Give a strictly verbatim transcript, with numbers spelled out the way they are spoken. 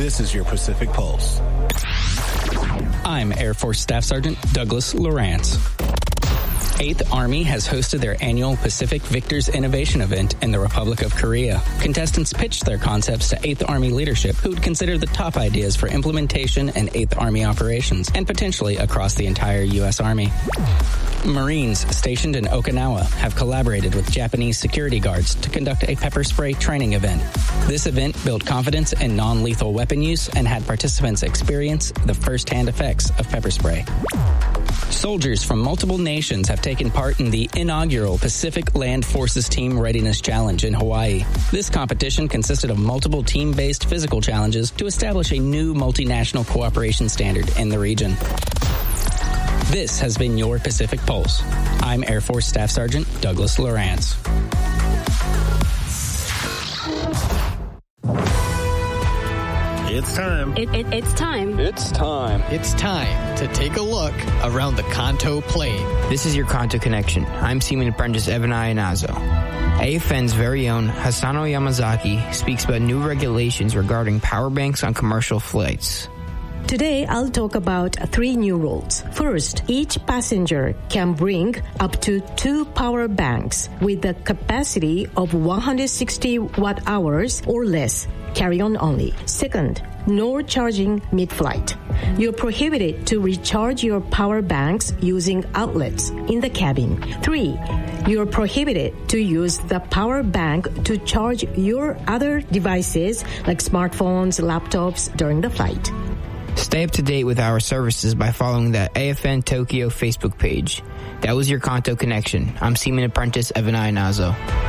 This is your Pacific Pulse. I'm Air Force Staff Sergeant Douglas Lawrence. eighth Army has hosted their annual Pacific Victors Innovation event in the Republic of Korea. Contestants pitched their concepts to eighth Army leadership, who would consider the top ideas for implementation in eighth Army operations and potentially across the entire U S Army. Marines stationed in Okinawa have collaborated with Japanese security guards to conduct a pepper spray training event. This event built confidence in non-lethal weapon use and had participants experience the first-hand effects of pepper spray. Soldiers from multiple nations have taken part in the inaugural Pacific Land Forces Team Readiness Challenge in Hawaii. This competition consisted of multiple team-based physical challenges to establish a new multinational cooperation standard in the region. This has been your Pacific Pulse. I'm Air Force Staff Sergeant Douglas Lawrence. It's time. It, it, it's time. It's time. It's time to take a look around the Kanto Plain. This is your Kanto Connection. I'm Seaman Apprentice Evan Ionazo. A F N's very own Hasano Yamazaki speaks about new regulations regarding power banks on commercial flights. Today, I'll talk about three new rules. First, each passenger can bring up to two power banks with the capacity of one hundred sixty watt hours or less. Carry on only. Second, no charging mid-flight. You're prohibited to recharge your power banks using outlets in the cabin. Three, you're prohibited to use the power bank to charge your other devices like smartphones, laptops during the flight. Stay up to date with our services by following the A F N Tokyo Facebook page. That was your Kanto Connection. I'm Seaman Apprentice Evan Ionazo.